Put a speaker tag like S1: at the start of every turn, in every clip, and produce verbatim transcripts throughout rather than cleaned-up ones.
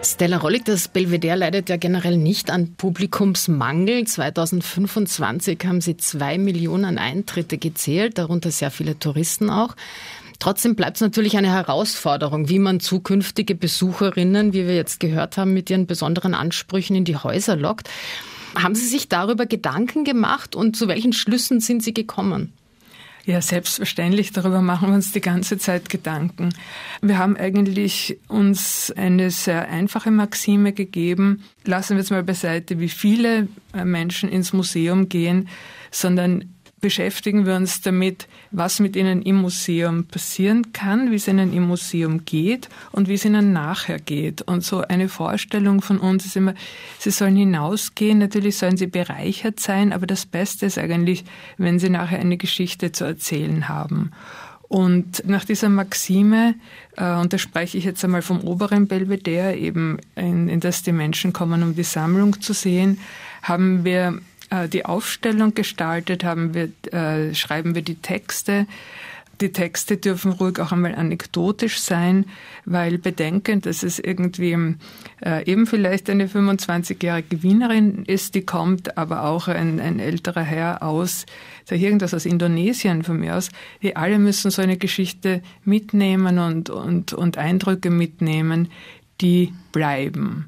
S1: Stella Rollig, das Belvedere leidet ja generell nicht an Publikumsmangel. zweitausendfünfundzwanzig haben sie zwei Millionen Eintritte gezählt, darunter sehr viele Touristen auch. Trotzdem bleibt es natürlich eine Herausforderung, wie man zukünftige Besucherinnen, wie wir jetzt gehört haben, mit ihren besonderen Ansprüchen in die Häuser lockt. Haben Sie sich darüber Gedanken gemacht und zu welchen Schlüssen sind Sie gekommen?
S2: Ja, selbstverständlich. Darüber machen wir uns die ganze Zeit Gedanken. Wir haben eigentlich uns eine sehr einfache Maxime gegeben. Lassen wir jetzt mal beiseite, wie viele Menschen ins Museum gehen, sondern beschäftigen wir uns damit, was mit ihnen im Museum passieren kann, wie es ihnen im Museum geht und wie es ihnen nachher geht. Und so eine Vorstellung von uns ist immer, sie sollen hinausgehen, natürlich sollen sie bereichert sein, aber das Beste ist eigentlich, wenn sie nachher eine Geschichte zu erzählen haben. Und nach dieser Maxime, äh, und da spreche ich jetzt einmal vom oberen Belvedere, eben in, in das die Menschen kommen, um die Sammlung zu sehen, haben wir die Aufstellung gestaltet, haben wir, äh, schreiben wir die Texte. Die Texte dürfen ruhig auch einmal anekdotisch sein, weil bedenkend, dass es irgendwie äh, eben vielleicht eine fünfundzwanzigjährige Wienerin ist, die kommt, aber auch ein, ein älterer Herr aus, der irgendwas aus Indonesien von mir aus. Die alle müssen so eine Geschichte mitnehmen und, und, und Eindrücke mitnehmen, die bleiben.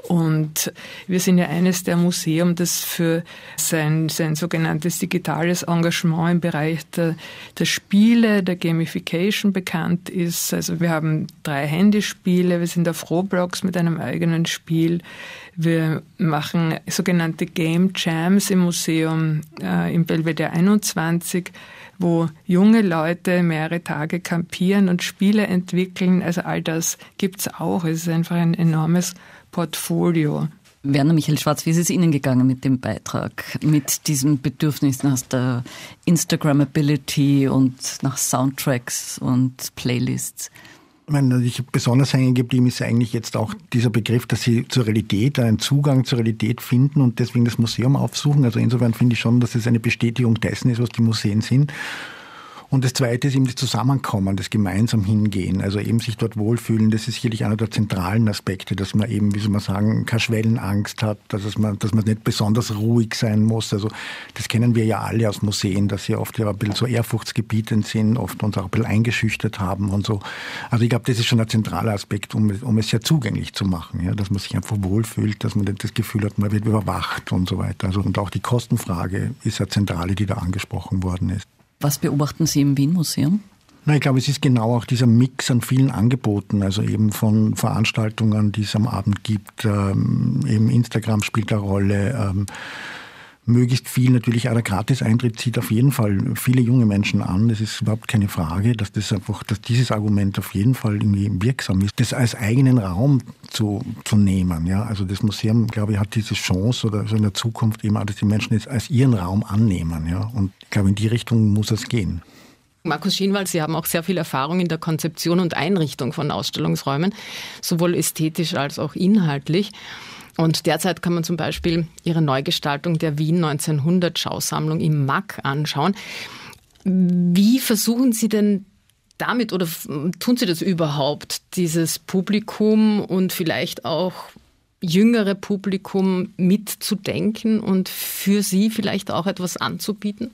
S2: Und wir sind ja eines der Museen, das für sein, sein sogenanntes digitales Engagement im Bereich der, der Spiele, der Gamification bekannt ist. Also wir haben drei Handyspiele, wir sind auf Roblox mit einem eigenen Spiel. Wir machen sogenannte Game Jams im Museum, äh, im Belvedere einundzwanzig, wo junge Leute mehrere Tage campieren und Spiele entwickeln. Also all das gibt's auch. Es ist einfach ein enormes Portfolio.
S3: Werner Michael Schwarz, wie ist es Ihnen gegangen mit dem Beitrag, mit diesen Bedürfnissen aus der Instagrammability und nach Soundtracks und Playlists?
S4: Ich meine, ich besonders hängen geblieben ist eigentlich jetzt auch dieser Begriff, dass Sie zur Realität, einen Zugang zur Realität finden und deswegen das Museum aufsuchen. Also insofern finde ich schon, dass es eine Bestätigung dessen ist, was die Museen sind. Und das Zweite ist eben das Zusammenkommen, das gemeinsam hingehen, also eben sich dort wohlfühlen. Das ist sicherlich einer der zentralen Aspekte, dass man eben, wie soll man sagen, keine Schwellenangst hat, dass man, dass man nicht besonders ruhig sein muss. Also das kennen wir ja alle aus Museen, dass sie oft ja ein bisschen so ehrfurchtsgebietend sind, oft uns auch ein bisschen eingeschüchtert haben und so. Also ich glaube, das ist schon ein zentraler Aspekt, um, um es sehr zugänglich zu machen, ja, dass man sich einfach wohlfühlt, dass man nicht das Gefühl hat, man wird überwacht und so weiter. Also und auch die Kostenfrage ist eine zentrale, die da angesprochen worden ist.
S3: Was beobachten Sie im Wien-Museum?
S4: Na, ich glaube, es ist genau auch dieser Mix an vielen Angeboten, also eben von Veranstaltungen, die es am Abend gibt, ähm, eben Instagram spielt eine Rolle, ähm, möglichst viel natürlich, auch der Gratis-Eintritt zieht auf jeden Fall viele junge Menschen an. Das ist überhaupt keine Frage, dass das einfach, dass dieses Argument auf jeden Fall irgendwie wirksam ist, das als eigenen Raum zu, zu nehmen. Ja, also das Museum, glaube ich, hat diese Chance oder so in der Zukunft eben auch, dass die Menschen es als ihren Raum annehmen. Ja, und ich glaube, in die Richtung muss es gehen.
S1: Markus Schienwald, Sie haben auch sehr viel Erfahrung in der Konzeption und Einrichtung von Ausstellungsräumen, sowohl ästhetisch als auch inhaltlich. Und derzeit kann man zum Beispiel Ihre Neugestaltung der Wien neunzehnhundert Schausammlung im M A K anschauen. Wie versuchen Sie denn damit oder tun Sie das überhaupt, dieses Publikum und vielleicht auch jüngere Publikum mitzudenken und für Sie vielleicht auch etwas anzubieten?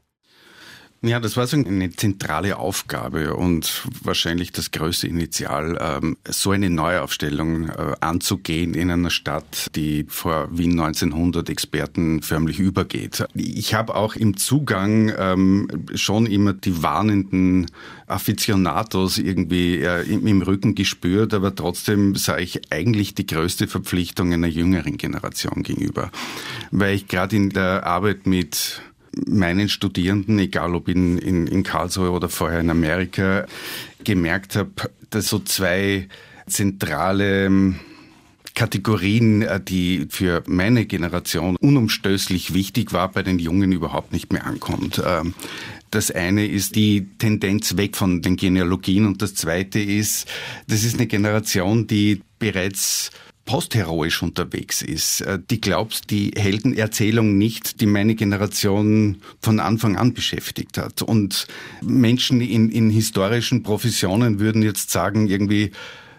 S5: Ja, das war so eine zentrale Aufgabe und wahrscheinlich das größte Initial, so eine Neuaufstellung anzugehen in einer Stadt, die vor Wien neunzehnhundert Experten förmlich übergeht. Ich habe auch im Zugang schon immer die warnenden Aficionados irgendwie im Rücken gespürt, aber trotzdem sah ich eigentlich die größte Verpflichtung einer jüngeren Generation gegenüber, weil ich gerade in der Arbeit mit meinen Studierenden, egal ob in, in, in Karlsruhe oder vorher in Amerika, gemerkt habe, dass so zwei zentrale Kategorien, die für meine Generation unumstößlich wichtig war, bei den Jungen überhaupt nicht mehr ankommt. Das eine ist die Tendenz weg von den Genealogien und das zweite ist, das ist eine Generation, die bereits postheroisch unterwegs ist. Die glaubt die Heldenerzählung nicht, die meine Generation von Anfang an beschäftigt hat. Und Menschen in, in historischen Professionen würden jetzt sagen, irgendwie,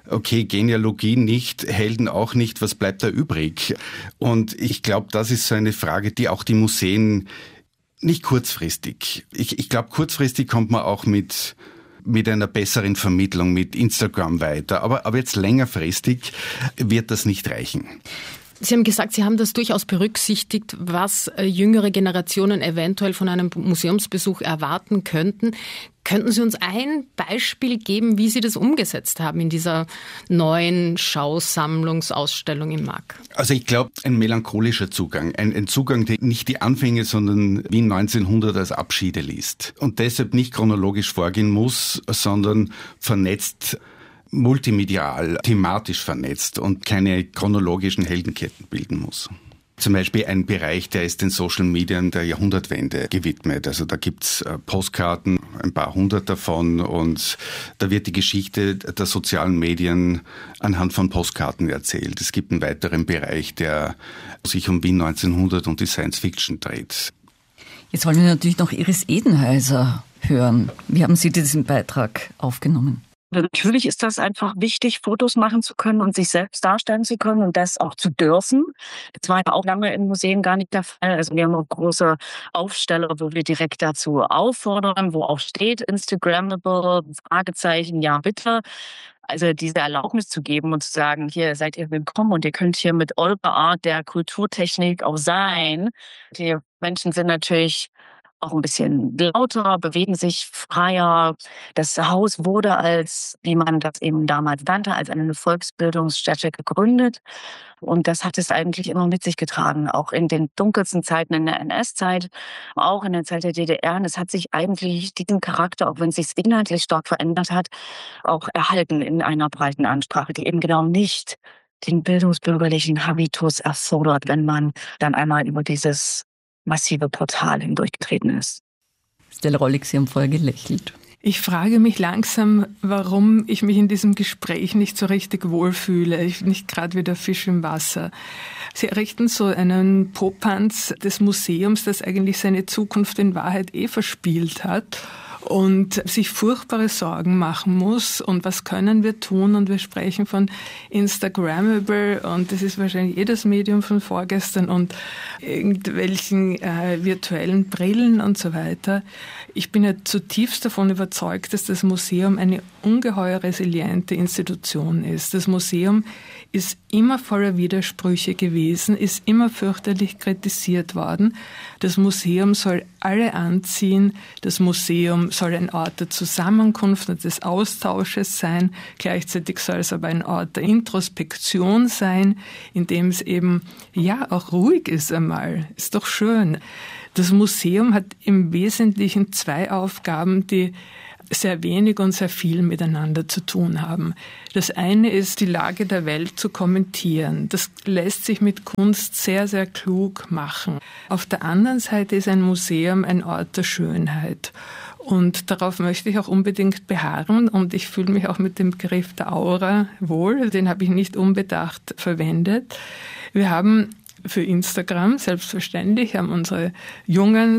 S5: okay, Genealogie nicht, Helden auch nicht, was bleibt da übrig? Und ich glaube, das ist so eine Frage, die auch die Museen nicht kurzfristig. Ich, ich glaube, kurzfristig kommt man auch mit mit einer besseren Vermittlung, mit Instagram weiter. Aber, aber jetzt längerfristig wird das nicht reichen.
S1: Sie haben gesagt, Sie haben das durchaus berücksichtigt, was jüngere Generationen eventuell von einem Museumsbesuch erwarten könnten. Könnten Sie uns ein Beispiel geben, wie Sie das umgesetzt haben in dieser neuen Schausammlungsausstellung im M A G?
S5: Also ich glaube, ein melancholischer Zugang, ein, ein Zugang, der nicht die Anfänge, sondern Wien neunzehnhundert als Abschiede liest und deshalb nicht chronologisch vorgehen muss, sondern vernetzt, multimedial, thematisch vernetzt und keine chronologischen Heldenketten bilden muss. Zum Beispiel ein Bereich, der ist den Social Medien der Jahrhundertwende gewidmet. Also da gibt's Postkarten, ein paar hundert davon, und da wird die Geschichte der sozialen Medien anhand von Postkarten erzählt. Es gibt einen weiteren Bereich, der sich um Wien neunzehnhundert und die Science Fiction dreht.
S3: Jetzt wollen wir natürlich noch Iris Edenheiser hören. Wie haben Sie diesen Beitrag aufgenommen?
S6: Natürlich ist das einfach wichtig, Fotos machen zu können und sich selbst darstellen zu können und das auch zu dürfen. Das war ja auch lange in Museen gar nicht der Fall. Also wir haben auch große Aufsteller, wo wir direkt dazu auffordern, wo auch steht, Instagrammable, Fragezeichen, ja bitte. Also diese Erlaubnis zu geben und zu sagen, hier seid ihr willkommen und ihr könnt hier mit eurer Art der Kulturtechnik auch sein. Die Menschen sind natürlich auch ein bisschen lauter, bewegen sich freier. Das Haus wurde als, wie man das eben damals nannte, als eine Volksbildungsstätte gegründet. Und das hat es eigentlich immer mit sich getragen, auch in den dunkelsten Zeiten in der N S-Zeit, auch in der Zeit der D D R. Und es hat sich eigentlich diesen Charakter, auch wenn es sich inhaltlich stark verändert hat, auch erhalten in einer breiten Ansprache, die eben genau nicht den bildungsbürgerlichen Habitus erfordert, wenn man dann einmal über dieses massive Portal hindurchgetreten ist.
S3: Stella Rollig, Sie haben vorher gelächelt.
S2: Ich frage mich langsam, warum ich mich in diesem Gespräch nicht so richtig wohlfühle. Ich bin nicht gerade wie der Fisch im Wasser. Sie errichten so einen Popanz des Museums, das eigentlich seine Zukunft in Wahrheit eh verspielt hat und sich furchtbare Sorgen machen muss. Und was können wir tun? Und wir sprechen von Instagrammable, und das ist wahrscheinlich jedes Medium von vorgestern, und irgendwelchen äh, virtuellen Brillen und so weiter. Ich bin ja zutiefst davon überzeugt, dass das Museum eine ungeheuer resiliente Institution ist. Das Museum ist immer voller Widersprüche gewesen, ist immer fürchterlich kritisiert worden. Das Museum soll alle anziehen. Das Museum soll ein Ort der Zusammenkunft und des Austausches sein. Gleichzeitig soll es aber ein Ort der Introspektion sein, in dem es eben, ja, auch ruhig ist einmal. Ist doch schön. Das Museum hat im Wesentlichen zwei Aufgaben, die sehr wenig und sehr viel miteinander zu tun haben. Das eine ist, die Lage der Welt zu kommentieren. Das lässt sich mit Kunst sehr, sehr klug machen. Auf der anderen Seite ist ein Museum ein Ort der Schönheit. Und darauf möchte ich auch unbedingt beharren. Und ich fühle mich auch mit dem Begriff der Aura wohl. Den habe ich nicht unbedacht verwendet. Wir haben für Instagram, selbstverständlich, haben unsere jungen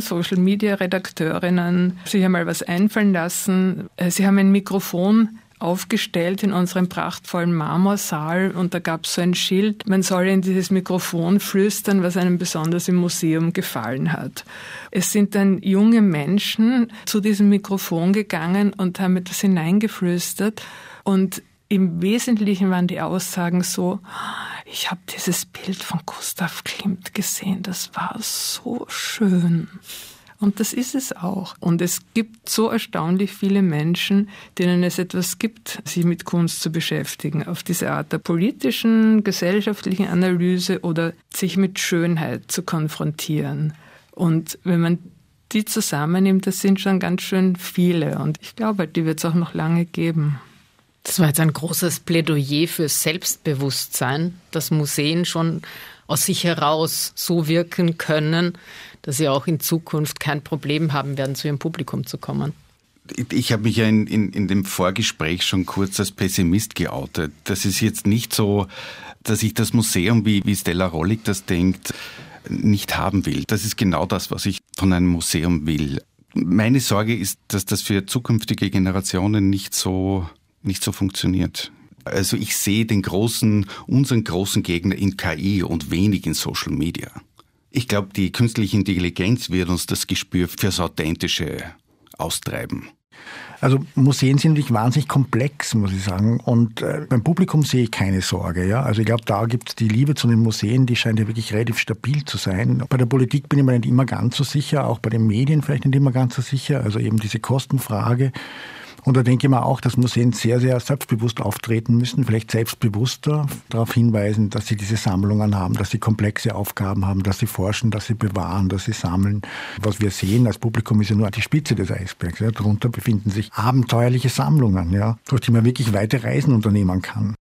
S2: Social-Media-Redakteurinnen sich einmal was einfallen lassen. Sie haben ein Mikrofon aufgestellt in unserem prachtvollen Marmorsaal, und da gab es so ein Schild, man solle in dieses Mikrofon flüstern, was einem besonders im Museum gefallen hat. Es sind dann junge Menschen zu diesem Mikrofon gegangen und haben etwas hineingeflüstert, und im Wesentlichen waren die Aussagen so: Ich habe dieses Bild von Gustav Klimt gesehen, das war so schön. Und das ist es auch. Und es gibt so erstaunlich viele Menschen, denen es etwas gibt, sich mit Kunst zu beschäftigen, auf diese Art der politischen, gesellschaftlichen Analyse oder sich mit Schönheit zu konfrontieren. Und wenn man die zusammennimmt, das sind schon ganz schön viele. Und ich glaube, die wird es auch noch lange geben.
S1: Das war jetzt ein großes Plädoyer für Selbstbewusstsein, dass Museen schon aus sich heraus so wirken können, dass sie auch in Zukunft kein Problem haben werden, zu ihrem Publikum zu kommen.
S5: Ich habe mich ja in, in, in dem Vorgespräch schon kurz als Pessimist geoutet. Das ist jetzt nicht so, dass ich das Museum, wie, wie Stella Rollig das denkt, nicht haben will. Das ist genau das, was ich von einem Museum will. Meine Sorge ist, dass das für zukünftige Generationen nicht so nicht so funktioniert. Also ich sehe den großen, unseren großen Gegner in K I und wenig in Social Media. Ich glaube, die künstliche Intelligenz wird uns das Gespür fürs Authentische austreiben.
S4: Also Museen sind natürlich wahnsinnig komplex, muss ich sagen. Und äh, beim Publikum sehe ich keine Sorge. Ja? Also ich glaube, da gibt es die Liebe zu den Museen, die scheint ja wirklich relativ stabil zu sein. Bei der Politik bin ich mir nicht immer ganz so sicher, auch bei den Medien vielleicht nicht immer ganz so sicher. Also eben diese Kostenfrage. Und da denke ich mir auch, dass Museen sehr, sehr selbstbewusst auftreten müssen, vielleicht selbstbewusster darauf hinweisen, dass sie diese Sammlungen haben, dass sie komplexe Aufgaben haben, dass sie forschen, dass sie bewahren, dass sie sammeln. Was wir sehen als Publikum ist ja nur die Spitze des Eisbergs. Ja. Darunter befinden sich abenteuerliche Sammlungen, ja, durch die man wirklich weite Reisen unternehmen kann.